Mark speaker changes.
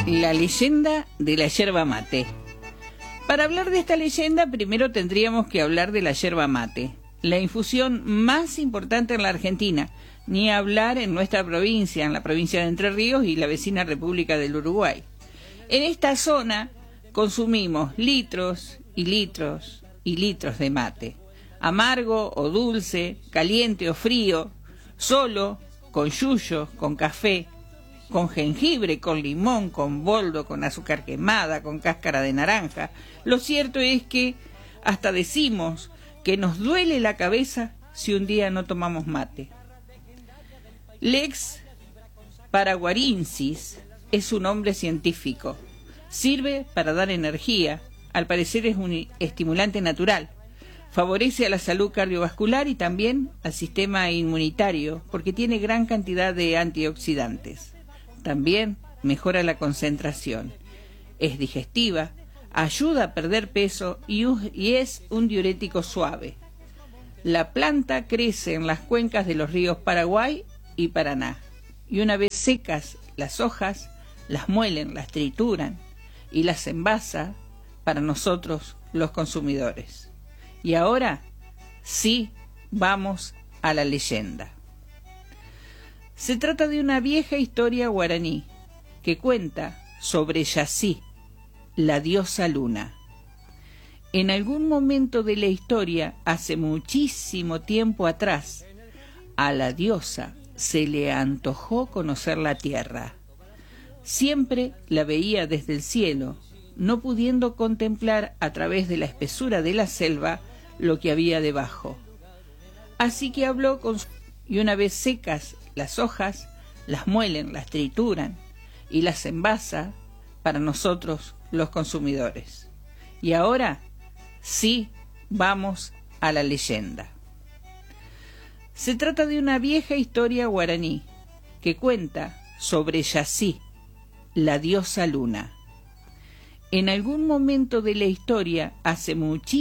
Speaker 1: La leyenda de la yerba mate. Para hablar de esta leyenda, primero tendríamos que hablar de la yerba mate, la infusión más importante en la Argentina, ni hablar en nuestra provincia, en la provincia de Entre Ríos y la vecina República del Uruguay. En esta zona consumimos litros y litros y litros de mate, amargo o dulce, caliente o frío, solo, con yuyo, con café, con jengibre, con limón, con boldo, con azúcar quemada, con cáscara de naranja. Lo cierto es que hasta decimos que nos duele la cabeza si un día no tomamos mate. Lex paraguarensis es un nombre científico. Sirve para dar energía. Al parecer es un estimulante natural. Favorece a la salud cardiovascular y también al sistema inmunitario porque tiene gran cantidad de antioxidantes. También mejora la concentración, es digestiva, ayuda a perder peso y es un diurético suave. La planta crece en las cuencas de los ríos Paraguay y Paraná, y una vez secas las hojas, las muelen, las trituran y las envasa para nosotros los consumidores. Y ahora sí vamos a la leyenda. Se trata de una vieja historia guaraní que cuenta sobre Yací, la diosa luna. En algún momento de la historia, hace muchísimo tiempo atrás, a la diosa se le antojó conocer la tierra. Siempre la veía desde el cielo, no pudiendo contemplar a través de la espesura de la selva lo que había debajo. Así que habló con su... y una vez secas las hojas, las muelen, las trituran y las envasa para nosotros los consumidores. Y ahora sí vamos a la leyenda. Se trata de una vieja historia guaraní que cuenta sobre Yací, la diosa luna. En algún momento de la historia, hace muchísimo